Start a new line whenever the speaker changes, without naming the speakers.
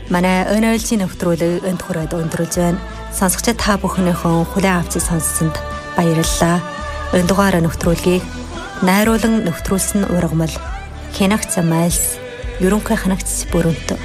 манай өнөөлжийн нэвтрүүлэг энд хүрээд өндөрлж байна. Сонсогч та бүхнийхөө хүлээн авч сонссонд баярлалаа. Энэ дугаараа нэвтрүүлгийг найруулан нэвтрүүлсэн ургамал Хянагц Майлс ерөнхий хянагч бүрэнт